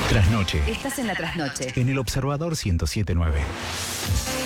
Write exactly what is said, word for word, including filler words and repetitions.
Trasnoche. Estás en la trasnoche. En el Observador ciento siete punto nueve.